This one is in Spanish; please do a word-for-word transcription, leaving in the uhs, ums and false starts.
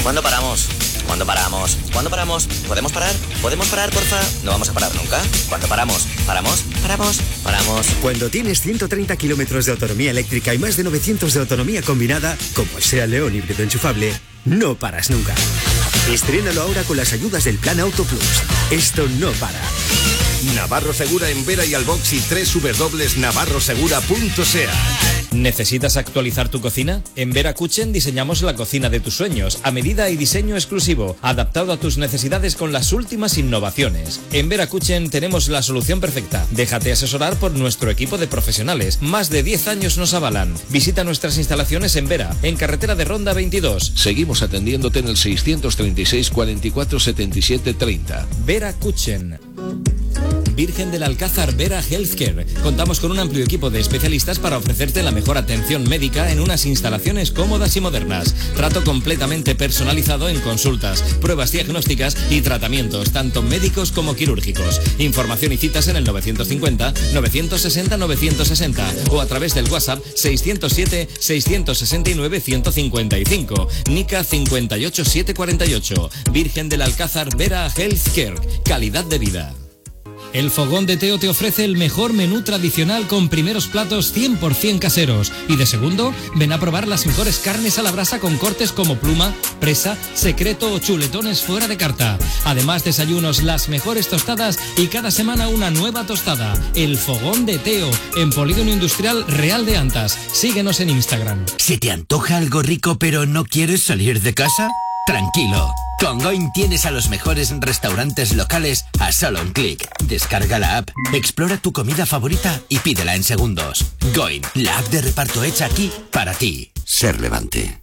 ¿Cuándo paramos? ¿Cuándo paramos? ¿Cuándo paramos? ¿Podemos parar? ¿Podemos parar, porfa? No vamos a parar nunca. ¿Cuándo paramos? ¿Paramos? ¿Paramos? ¿Paramos? Cuando tienes ciento treinta kilómetros de autonomía eléctrica y más de novecientos de autonomía combinada, como el SEAT León híbrido enchufable, no paras nunca. Estrénalo ahora con las ayudas del Plan Auto Plus. Esto no para. Navarro Segura en Vera y Albox y doble u doble u doble u punto navarro segura punto s e a. ¿Necesitas actualizar tu cocina? En Vera Kitchen diseñamos la cocina de tus sueños, a medida y diseño exclusivo, adaptado a tus necesidades con las últimas innovaciones. En Vera Kitchen tenemos la solución perfecta. Déjate asesorar por nuestro equipo de profesionales. Más de diez años nos avalan. Visita nuestras instalaciones en Vera, en carretera de Ronda veintidós. Seguimos atendiéndote en el seiscientos treinta y seis, cuarenta y cuatro, setenta y siete, treinta. Vera Kitchen. Virgen del Alcázar Vera Healthcare. Contamos con un amplio equipo de especialistas para ofrecerte la mejor atención médica en unas instalaciones cómodas y modernas. Trato completamente personalizado en consultas, pruebas diagnósticas y tratamientos, tanto médicos como quirúrgicos. Información y citas en el novecientos cincuenta, novecientos sesenta, novecientos sesenta o a través del WhatsApp seiscientos siete, seiscientos sesenta y nueve, ciento cincuenta y cinco. Nica cincuenta y ocho, setecientos cuarenta y ocho. Virgen del Alcázar Vera Healthcare. Calidad de vida. El Fogón de Teo te ofrece el mejor menú tradicional con primeros platos cien por ciento caseros. Y de segundo, ven a probar las mejores carnes a la brasa con cortes como pluma, presa, secreto o chuletones fuera de carta. Además, desayunos, las mejores tostadas y cada semana una nueva tostada. El Fogón de Teo, en Polígono Industrial Real de Antas. Síguenos en Instagram. ¿Se te antoja algo rico pero no quieres salir de casa? Tranquilo. Con Going tienes a los mejores restaurantes locales a solo un clic. Descarga la app, explora tu comida favorita y pídela en segundos. Going, la app de reparto hecha aquí para ti. Ser Levante.